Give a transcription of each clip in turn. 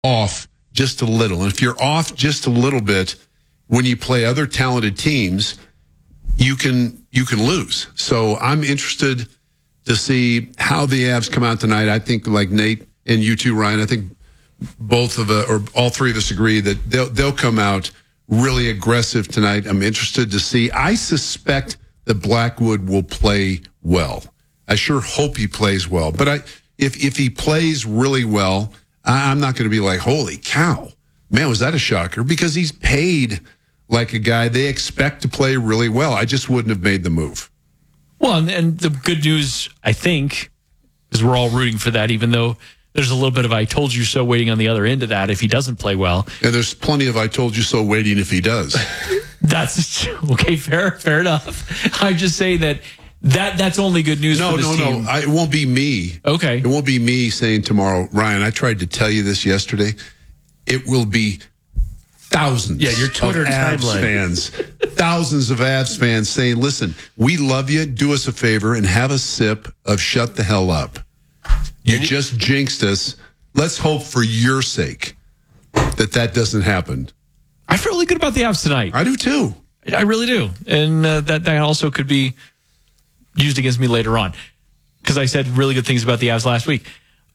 off just a little. And if you're off just a little bit when you play other talented teams, you can lose. So I'm interested to see how the Avs come out tonight. I think, like Nate and you too, Ryan, I think both of or all three of us agree that they'll come out really aggressive tonight. I'm interested to see. I suspect that Blackwood will play well. I sure hope he plays well. But if he plays really well, I'm not going to be like, holy cow, man, was that a shocker? Because he's paid like a guy they expect to play really well. I just wouldn't have made the move. Well, and the good news, I think, is we're all rooting for that, even though there's a little bit of I told you so waiting on the other end of that if he doesn't play well. And there's plenty of I told you so waiting if he does. That's okay, fair enough. I'm just saying that's only good news for this team. No. It won't be me. Okay. It won't be me saying tomorrow, Ryan, I tried to tell you this yesterday. It will be thousands your Twitter of Avs fans, thousands of Avs fans saying, listen, we love you. Do us a favor and have a sip of shut the hell up. You just jinxed us. Let's hope for your sake that doesn't happen. I feel really good about the Avs tonight. I do too. I really do. And that also could be used against me later on because I said really good things about the Avs last week.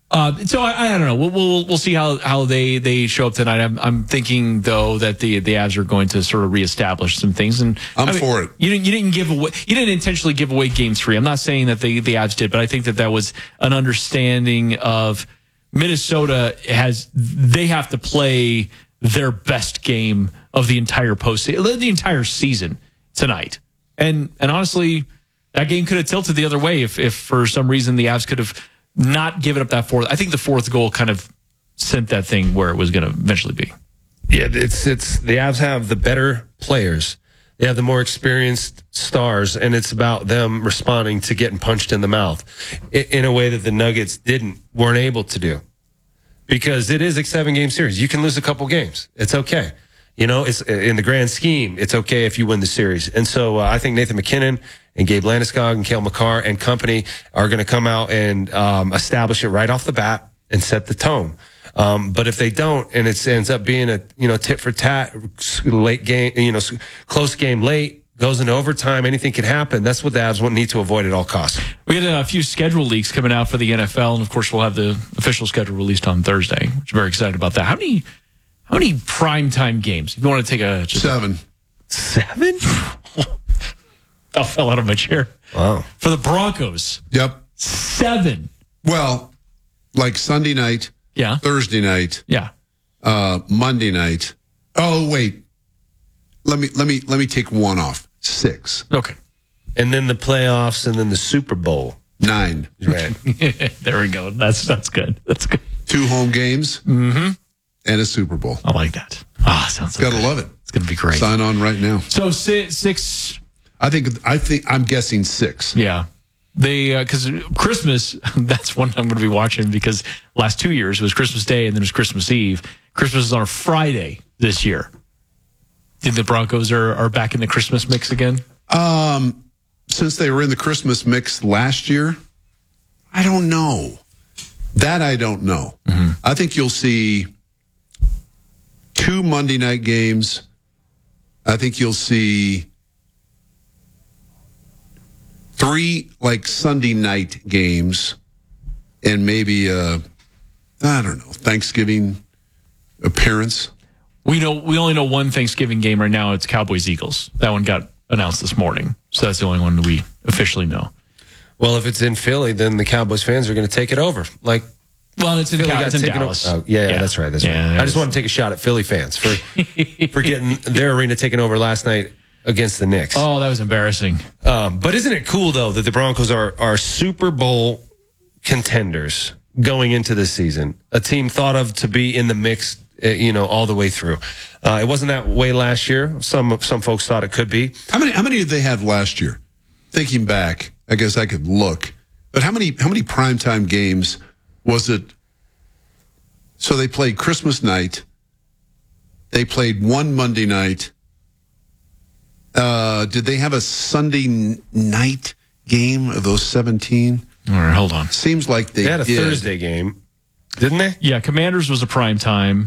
So I don't know. We'll see how they show up tonight. I'm thinking though that the Avs are going to sort of reestablish some things, and I'm for it. You didn't intentionally give away Game 3. I'm not saying that the Avs did, but I think that was an understanding of Minnesota they have to play their best game of the entire postseason, the entire season tonight, and honestly, that game could have tilted the other way if for some reason the Avs could have not given up that fourth. I think the fourth goal kind of sent that thing where it was going to eventually be. Yeah, it's the Avs have the better players. They have the more experienced stars, and it's about them responding to getting punched in the mouth in a way that the Nuggets weren't able to do. Because it is a 7-game series. You can lose a couple games. It's okay. It's in the grand scheme, it's okay if you win the series. And so I think Nathan McKinnon and Gabe Landeskog and Cale Makar and company are going to come out and establish it right off the bat and set the tone. But if they don't, and it ends up being a tit for tat, late game, close game late, goes into overtime, anything can happen. That's what the Avs need to avoid at all costs. We had a few schedule leaks coming out for the NFL, and of course we'll have the official schedule released on Thursday, which I'm very excited about that. How many primetime games? If you want to take 7. 7? I fell out of my chair. Wow. For the Broncos. Yep. 7. Well, like Sunday night. Yeah. Thursday night. Yeah. Monday night. Oh, wait. Let me take one off. 6. Okay. And then the playoffs and then the Super Bowl. 9. Right. There we go. That's good. That's good. 2 home games. Mm-hmm. And a Super Bowl. I like that. Sounds Gotta love it. It's gonna be great. Sign on right now. So 6. I'm guessing 6. Yeah. Because Christmas, that's one I'm going to be watching because last 2 years was Christmas Day and then it was Christmas Eve. Christmas is on a Friday this year. Think the Broncos are back in the Christmas mix again? Since they were in the Christmas mix last year, I don't know. That I don't know. Mm-hmm. I think you'll see 2 Monday night games. I think you'll see 3 Sunday night games and maybe Thanksgiving appearance. We only know one Thanksgiving game right now. It's Cowboys-Eagles. That one got announced this morning. So that's the only one we officially know. Well, if it's in Philly, then the Cowboys fans are going to take it over. Well, it's in Dallas. Oh, yeah, that's right. I just want to take a shot at Philly fans for getting their arena taken over last night against the Knicks. Oh, that was embarrassing. But isn't it cool, though, that the Broncos are Super Bowl contenders going into this season? A team thought of to be in the mix, all the way through. It wasn't that way last year. Some folks thought it could be. How many did they have last year? Thinking back, I guess I could look. But how many primetime games was it? So they played Christmas night. They played one Monday night. Did they have a Sunday night game of those 17? All right, hold on. Seems like they had a did. Thursday game. Didn't they? Yeah, Commanders was a prime time.